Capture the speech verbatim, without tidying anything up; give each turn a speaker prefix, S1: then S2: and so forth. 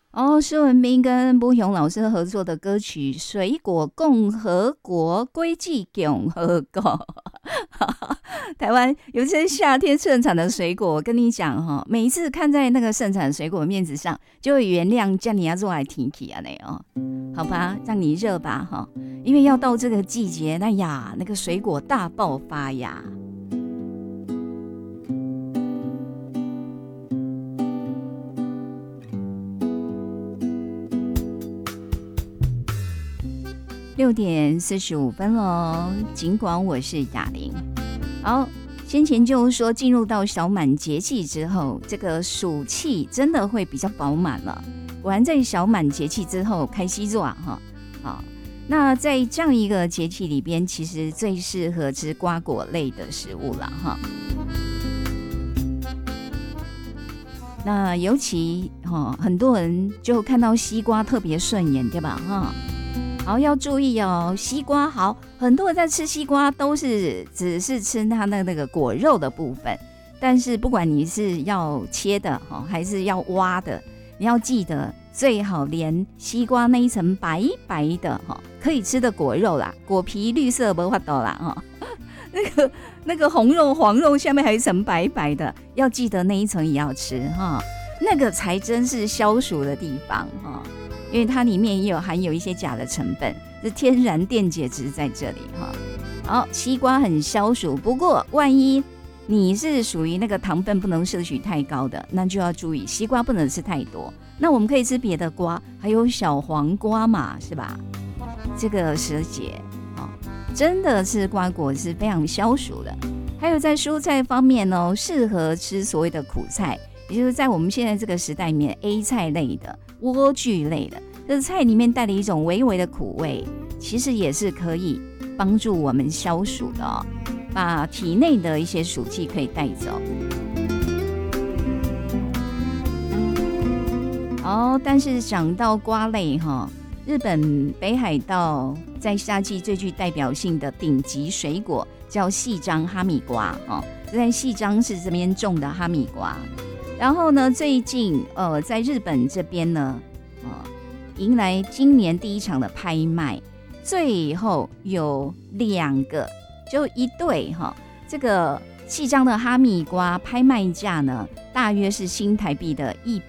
S1: 哦，施文彬跟卜雄老师合作的歌曲《水果共和国》归季共和国。台湾有些夏天盛产的水果，我跟你讲哈，每一次看在那个盛产水果的面子上，就会原谅叫你要做来天气啊，那哦，好吧，让你热吧哈，因为要到这个季节，那呀，那个水果大爆发呀。六点四十五分喽，尽管我是雅玲。好，先前就是说进入到小满节气之后，这个暑气真的会比较饱满了。果然在小满节气之后开西做哈，好，那在这样一个节气里边，其实最适合吃瓜果类的食物了哈。那尤其哈，很多人就看到西瓜特别顺眼，对吧哈？好，要注意哦，西瓜好，很多人在吃西瓜都是只是吃它的那个果肉的部分，但是不管你是要切的还是要挖的，你要记得最好连西瓜那一层白白的可以吃的果肉啦，果皮绿色没法度啦，那个那个红肉黄肉下面还有一层白白的，要记得那一层也要吃哈，那个才真是消暑的地方哈。因为它里面也有含有一些钾的成分，是天然电解质在这里哈。好，西瓜很消暑，不过万一你是属于那个糖分不能摄取太高的，那就要注意西瓜不能吃太多。那我们可以吃别的瓜，还有小黄瓜嘛，是吧？这个时节哦，真的是瓜果是非常消暑的。还有在蔬菜方面哦，适合吃所谓的苦菜，也就是在我们现在这个时代里面 A 菜类的。莴苣类的，这个菜里面带了一种微微的苦味，其实也是可以帮助我们消暑的哦，把体内的一些暑气可以带走。好，但是讲到瓜类哈，日本北海道在夏季最具代表性的顶级水果叫细张哈密瓜哈，在细张市这边种的哈密瓜。然后呢，最近呃，在日本这边呢，呃，迎来今年第一场的拍卖，最后有两个，就一对哈，这个细张的哈密瓜拍卖价呢，大约是新台币的一百。